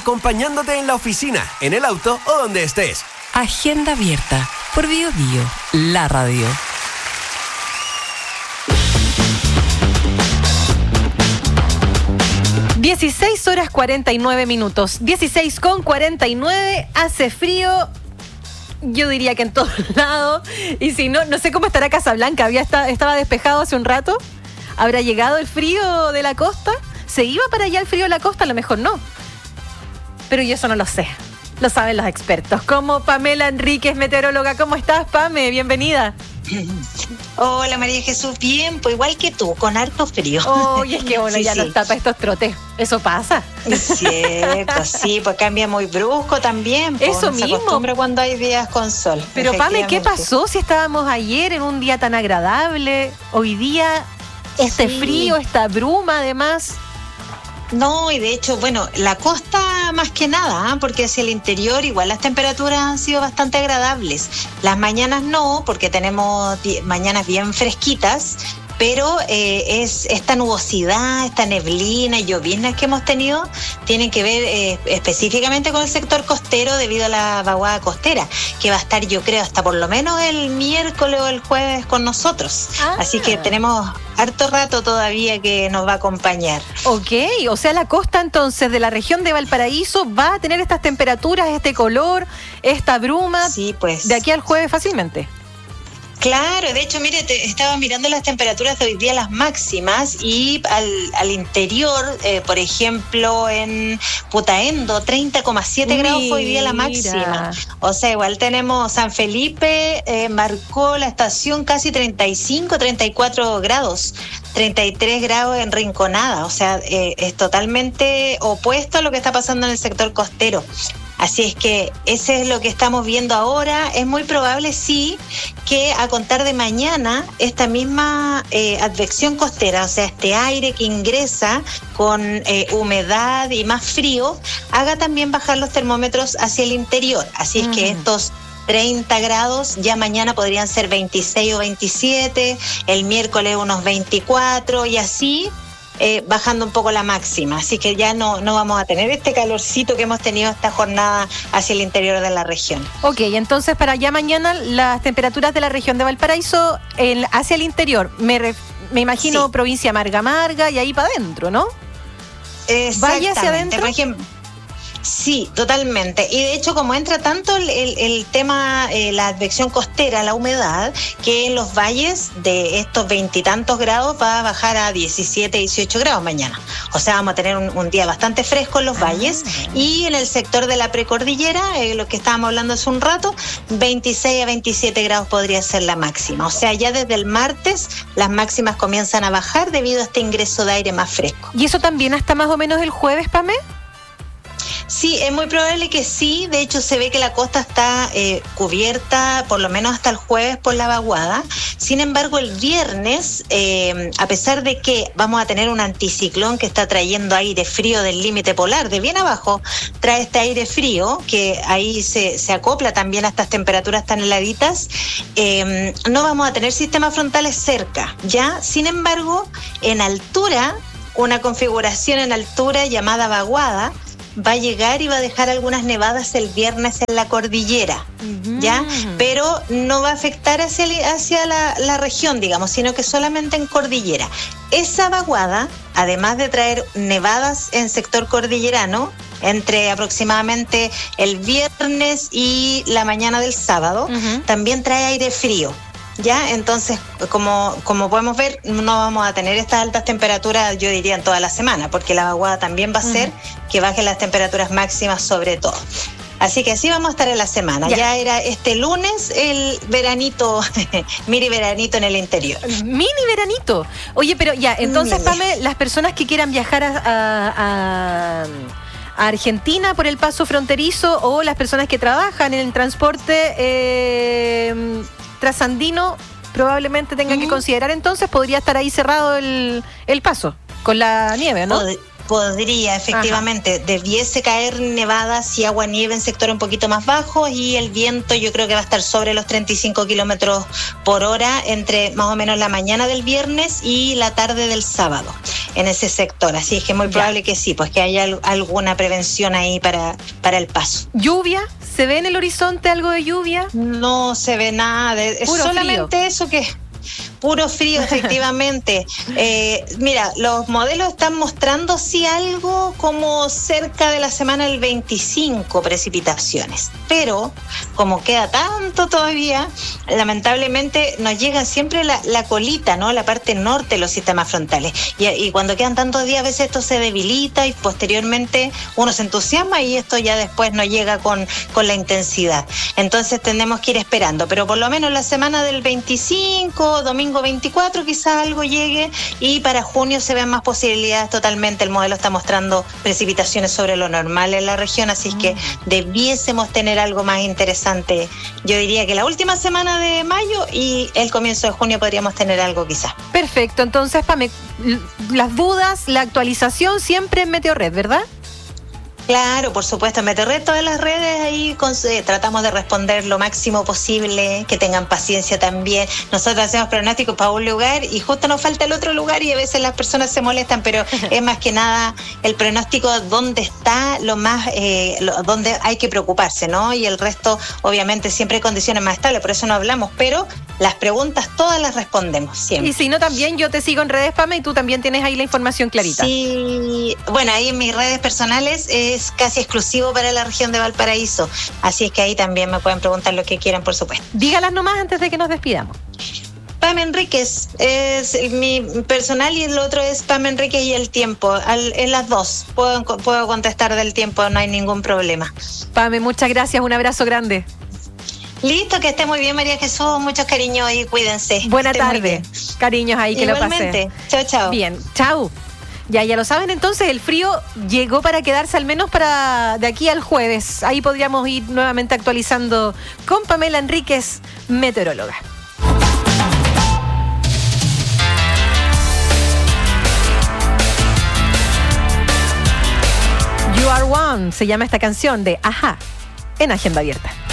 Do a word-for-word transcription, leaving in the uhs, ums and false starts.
acompañándote en la oficina, en el auto o donde estés. Agenda abierta por Bio Bio, la radio. dieciséis horas cuarenta y nueve minutos. dieciséis con cuarenta y nueve. Hace frío, yo diría que en todos lados. Y si no, no sé cómo estará Casablanca. Había está, estaba despejado hace un rato. ¿Habrá llegado el frío de la costa? ¿Se iba para allá el frío de la costa? A lo mejor no. Pero yo eso no lo sé. Lo saben los expertos. Como Pamela Enríquez, meteoróloga. ¿Cómo estás, Pame? Bienvenida. Hola María Jesús, bien, pues igual que tú, con harto frío. Oh, y es que bueno, sí, ya sí. nos tapa estos trotes. Eso pasa. Es cierto, sí, pues cambia muy brusco también. Pues, Eso no se mismo. acostumbra cuando hay días con sol. Pero Pame, ¿qué pasó si estábamos ayer en un día tan agradable? Hoy día, este Sí. frío, esta bruma además. No, y de hecho, bueno, la costa más que nada, ¿eh? Porque hacia el interior igual las temperaturas han sido bastante agradables. Las mañanas no, porque tenemos di- mañanas bien fresquitas, pero eh, es esta nubosidad, esta neblina y lloviznas que hemos tenido tienen que ver eh, específicamente con el sector costero debido a la vaguada costera, que va a estar, yo creo, hasta por lo menos el miércoles o el jueves con nosotros. Ah. Así que tenemos harto rato todavía que nos va a acompañar. Ok, o sea, la costa entonces de la región de Valparaíso va a tener estas temperaturas, este color, esta bruma, Sí, pues. de aquí al jueves fácilmente. Claro, de hecho, mire, te, estaba mirando las temperaturas de hoy día, las máximas, y al, al interior, eh, por ejemplo, en Putaendo, treinta coma siete grados fue hoy día la máxima. O sea, igual tenemos San Felipe, eh, marcó la estación casi treinta y cinco, treinta y cuatro grados, treinta y tres grados en Rinconada. O sea, eh, es totalmente opuesto a lo que está pasando en el sector costero. Así es que ese es lo que estamos viendo ahora. Es muy probable, sí, que a contar de mañana esta misma eh, advección costera, o sea, este aire que ingresa con eh, humedad y más frío, haga también bajar los termómetros hacia el interior. Así es que estos treinta grados ya mañana podrían ser veintiséis o veintisiete, el miércoles unos veinticuatro y así Eh, bajando un poco la máxima, así que ya no, no vamos a tener este calorcito que hemos tenido esta jornada hacia el interior de la región. Ok, entonces para ya mañana las temperaturas de la región de Valparaíso el, hacia el interior, me, ref, me imagino Sí. provincia Marga Marga y ahí para adentro, ¿no? ¿Vaya hacia adentro? Por ejemplo, sí, totalmente. Y de hecho, como entra tanto el, el, el tema, eh, la advección costera, la humedad, que en los valles de estos veintitantos grados va a bajar a diecisiete, dieciocho grados mañana. O sea, vamos a tener un, un día bastante fresco en los valles. Y en el sector de la precordillera, eh, lo que estábamos hablando hace un rato, veintiséis a veintisiete grados podría ser la máxima. O sea, ya desde el martes las máximas comienzan a bajar debido a este ingreso de aire más fresco. ¿Y eso también hasta más o menos el jueves, Pame? Sí, es muy probable que sí. De hecho, se ve que la costa está eh, cubierta por lo menos hasta el jueves por la vaguada. Sin embargo, el viernes, eh, a pesar de que vamos a tener un anticiclón que está trayendo aire frío del límite polar, de bien abajo, trae este aire frío que ahí se, se acopla también a estas temperaturas tan heladitas, eh, no vamos a tener sistemas frontales cerca, ¿ya? Sin embargo, en altura, una configuración en altura llamada vaguada, va a llegar y va a dejar algunas nevadas el viernes en la cordillera, uh-huh. ¿ya? Pero no va a afectar hacia, hacia la, la región, digamos, sino que solamente en cordillera. Esa vaguada, además de traer nevadas en sector cordillerano, entre aproximadamente el viernes y la mañana del sábado, uh-huh. también trae aire frío. Ya, entonces, como, como podemos ver, no vamos a tener estas altas temperaturas, yo diría, en toda la semana, porque la vaguada también va a hacer uh-huh. que bajen las temperaturas máximas sobre todo. Así que así vamos a estar en la semana. Ya, ya era este lunes el veranito, mini veranito en el interior. Mini veranito. Oye, pero ya, entonces, mini. Pame, las personas que quieran viajar a... a, a... a Argentina por el paso fronterizo o las personas que trabajan en el transporte eh, trasandino probablemente tengan uh-huh. que considerar entonces, podría estar ahí cerrado el, el paso con la nieve, ¿no? Pod- podría, efectivamente. Ajá. Debiese caer nevadas y agua nieve en sectores un poquito más bajos y el viento yo creo que va a estar sobre los treinta y cinco kilómetros por hora entre más o menos la mañana del viernes y la tarde del sábado. en ese sector. Así es que es muy probable que sí, pues que haya alguna prevención ahí para, para el paso. ¿Lluvia? ¿Se ve en el horizonte algo de lluvia? No se ve nada, de, es solamente frío. Eso que... Puro frío, efectivamente. Eh, mira, los modelos están mostrando sí algo como cerca de la semana del veinticinco precipitaciones, pero como queda tanto todavía, lamentablemente nos llega siempre la, la colita, ¿no? La parte norte de los sistemas frontales. Y, y cuando quedan tantos días, a veces esto se debilita y posteriormente uno se entusiasma y esto ya después no llega con, con la intensidad. Entonces tenemos que ir esperando, pero por lo menos la semana del veinticinco, domingo veinticuatro quizás algo llegue, y para junio se ven más posibilidades totalmente. El modelo está mostrando precipitaciones sobre lo normal en la región, así es que debiésemos tener algo más interesante. Yo diría que la última semana de mayo y el comienzo de junio podríamos tener algo quizás. Perfecto, entonces Pame, las dudas, la actualización siempre en Meteorred, ¿verdad? Claro, por supuesto, en Meteorred, todas las redes ahí con, eh, tratamos de responder lo máximo posible, que tengan paciencia también. Nosotros hacemos pronósticos para un lugar y justo nos falta el otro lugar y a veces las personas se molestan, pero es más que nada el pronóstico donde está lo más, eh, lo, donde hay que preocuparse, ¿no? Y el resto, obviamente, siempre hay condiciones más estables, por eso no hablamos, pero las preguntas todas las respondemos siempre. Y si no, también yo te sigo en redes, Pame, y tú también tienes ahí la información clarita. Sí, bueno, ahí en mis redes personales es casi exclusivo para la región de Valparaíso, así es que ahí también me pueden preguntar lo que quieran, por supuesto. Dígalas nomás antes de que nos despidamos. Pam Enríquez es mi personal y el otro es Pam Enríquez y el tiempo. Al, en las dos puedo, puedo contestar del tiempo, no hay ningún problema. Pame, muchas gracias, un abrazo grande. Listo, que esté muy bien, María Jesús, muchos cariños y cuídense. Buena tarde, cariños ahí, que igualmente. Lo pasé. Chao, chao. Bien, chao. Ya, ya lo saben, entonces el frío llegó para quedarse al menos para de aquí al jueves. Ahí podríamos ir nuevamente actualizando con Pamela Enríquez, meteoróloga. You Are One se llama esta canción de Ajá en Agenda Abierta.